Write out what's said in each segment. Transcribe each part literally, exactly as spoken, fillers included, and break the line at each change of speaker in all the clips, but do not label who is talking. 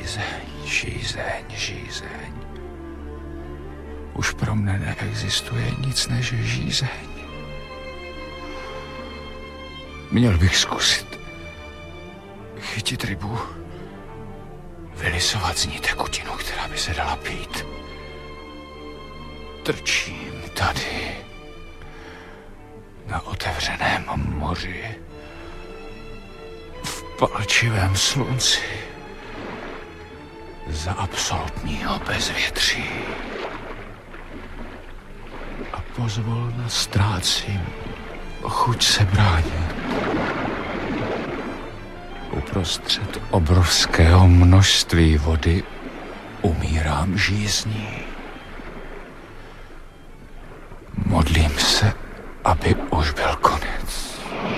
Žízeň, žízeň, žízeň. Už pro mne neexistuje nic než žízeň. Měl bych zkusit chytit rybu, vylisovat z ní tekutinu, která by se dala pít. Trčím tady na otevřeném moři v palčivém slunci za absolutního bezvětří a pozvolna ztrácím chuť se bránit. Uprostřed obrovského množství vody umírám žízní. Modlím se, aby už byl konec.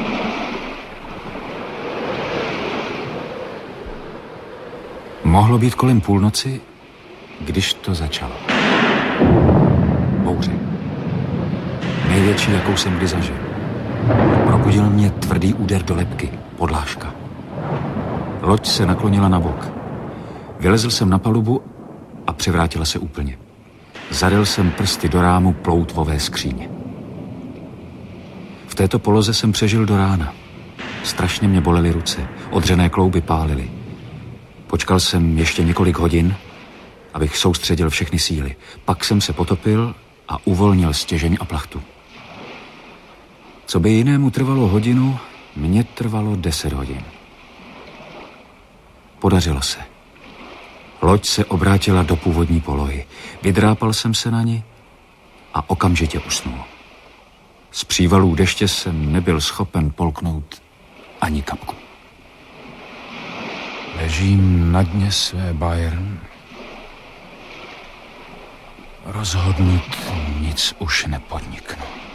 Mohlo být kolem půlnoci, když to začalo. Bouře. Největší, jakou jsem kdy zažil. Probudil mě tvrdý úder do lebky, podlážka. Loď se naklonila na bok. Vylezl jsem na palubu a převrátila se úplně. Zaryl jsem prsty do rámu ploutvové skříně. V této poloze jsem přežil do rána. Strašně mě bolely ruce, odřené klouby pálily. Počkal jsem ještě několik hodin, abych soustředil všechny síly. Pak jsem se potopil a uvolnil stěžeň a plachtu. Co by jinému trvalo hodinu, mně trvalo deset hodin. Podařilo se. Loď se obrátila do původní polohy. Vydrápal jsem se na ní a okamžitě usnul. Z přívalů deště jsem nebyl schopen polknout ani kapku.
Ležím na dně své Bayern. Rozhodnut nic už nepodniknu.